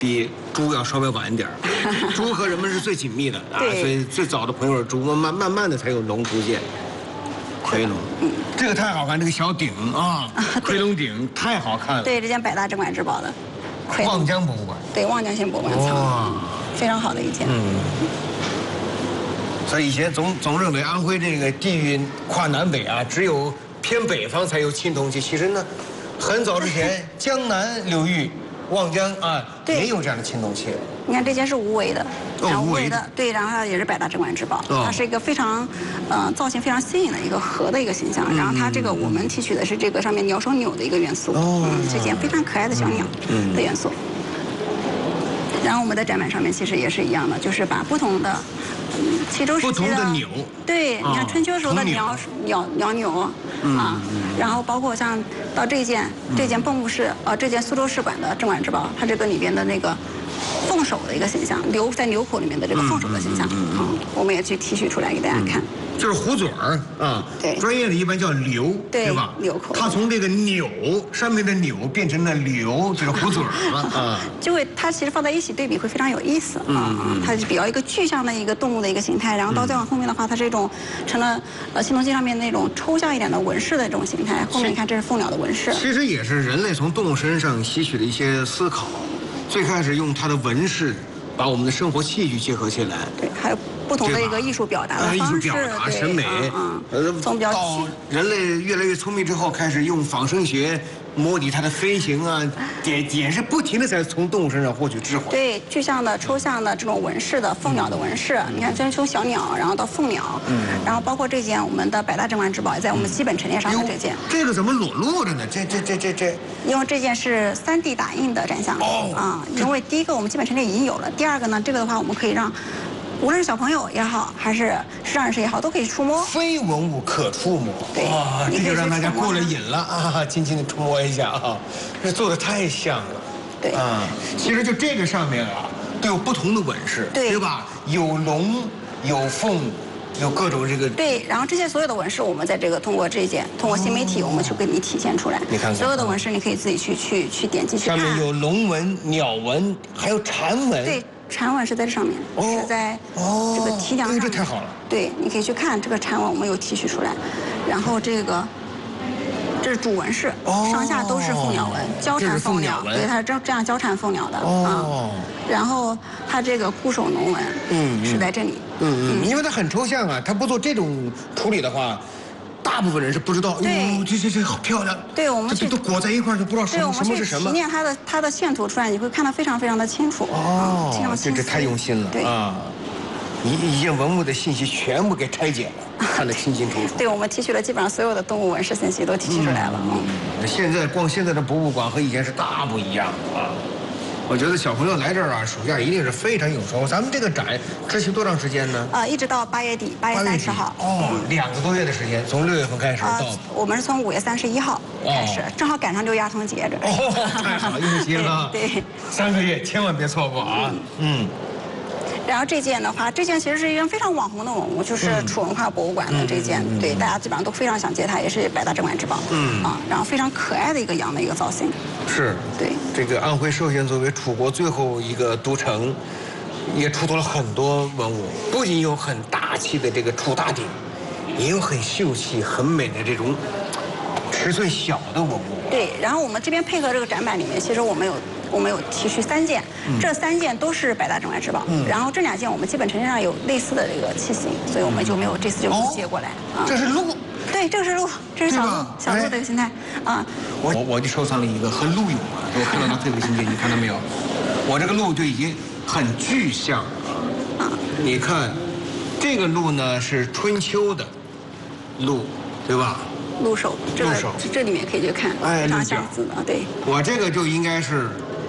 比猪要稍微晚一点，猪和人们是最紧密的啊，所以最早的朋友是猪，慢慢的才有龙出现。夔龙，这个太好看，这个小鼎啊，夔龙鼎太好看了。 对，这件百大镇馆之宝的夔龙。 望江博物馆。 对，望江县博物馆藏，非常好的一件。 所以以前总认为安徽这个地域跨南北啊，只有偏北方才有青铜器。其实呢，很早之前江南流域、望江啊也有这样的青铜器。 你看这件是无为的， 无为的，对，然后它也是百大镇馆之宝，它是一个非常，造型非常新颖的一个河的一个形象。然后它这个我们提取的是这个上面鸟首鸟的一个元素，这件非常可爱的小鸟的元素。然后我们的展板上面其实也是一样的，就是把不同的齐州时期的不同的鸟， 对，你看春秋时候的鸟牛啊，然后包括像到这件蚌埠市这件苏州市馆的镇馆之宝，它这个里边的那个凤首的一个形象，在牛口里面的这个凤首的形象，我们也去提取出来给大家看。 就是虎嘴儿啊， 对， 专业的一般叫瘤，对吧？ 瘤口， 它从这个钮上面的钮变成了瘤，就是虎嘴儿了啊。 就会它其实放在一起对比会非常有意思啊，它是比较一个具象的一个动物的一个形态，然后到再往后面的话，它是一种成了青铜器上面那种抽象一点的纹饰的这种形态。后面你看这是凤鸟的纹饰， 其实也是人类从动物身上吸取的一些思考，最开始用它的纹饰把我们的生活器具结合起来， 对，还有不同的一个艺术表达的方式， 审美， 从比较到人类越来越聪明之后，开始用仿生学模拟它的飞行啊，也是不停的在从动物身上获取智慧。 对，具象的、抽象的这种纹饰的凤鸟的纹饰，你看，从小鸟，然后到凤鸟，然后包括这件我们的百大镇馆之宝，也在我们基本陈列上的这件。 这个怎么裸露着呢？这。 因为这件是3D 打印的展项因为第一个我们基本陈列已经有了，第二个呢，这个的话我们可以让。无论是小朋友也好，还是视障人士也好，都可以触摸。 非文物可触摸。 对， 这就让大家过了瘾了啊！轻轻的触摸一下啊，这做的太像了。 对其实就这个上面啊，都有不同的纹饰，对吧？有龙，有凤，有各种这个。 对，然后这些所有的纹饰，我们在这个通过新媒体，我们去给你体现出来。 你看， 所有的纹饰你可以自己去点击去看。 上面有龙纹、鸟纹，还有蝉纹。 对。蝉纹是在这上面，是在这个提梁上。 这太好了。 对，你可以去看这个蝉纹，我们有提取出来。然后这是主纹饰，上下都是凤鸟纹，交缠凤鸟。对，它是这样交缠凤鸟的然后它这个固守龙纹，是在这里。 因为它很抽象啊，它不做这种处理的话。大部分人是不知道，这好漂亮。 对，我们这都裹在一块就不知道什么是什么。 提炼它的线图出来，你会看得非常非常的清楚。非常清晰。 这太用心了。 对啊，一件文物的信息全部给拆解了，看得清清楚楚。 对，我们提取了基本上所有的动物纹饰信息都提取出来了。 现在的博物馆和以前是大不一样啊。我觉得小朋友来这儿啊，暑假一定是非常有收获。咱们这个展执行多长时间呢？ 一直到8月底，8月30号。 2个多月的时间，从6月份开始到。 我们是从5月31号开始，正好赶上6一儿童节这。 太好，用心了。 对 ，3个月千万别错过啊！ 然后这件的话，这件其实是一件非常网红的文物，就是楚文化博物馆的这件，对，大家基本上都非常想接它，也是百大镇馆之宝。然后非常可爱的一个羊的一个造型。 是。对。这个安徽寿县作为楚国最后一个都城，也出土了很多文物，不仅有很大气的这个楚大鼎，也有很秀气、很美的这种尺寸小的文物。 对，然后我们这边配合这个展板里面，其实我们有提取3件，这3件都是百大镇馆之宝。然后这2件我们基本陈列上有类似的这个器型，所以我们就没有这次就没接过来这是鹿。 对，这个是鹿，这是小鹿的一个形态啊。 我就收藏了一个和鹿有关，我看到它特别新鲜，你看到没有？我这个鹿就已经很具象了。你看，这个鹿呢是春秋的鹿，对吧？ 鹿首，这里面可以去看，非常相似的。对， 我这个就应该是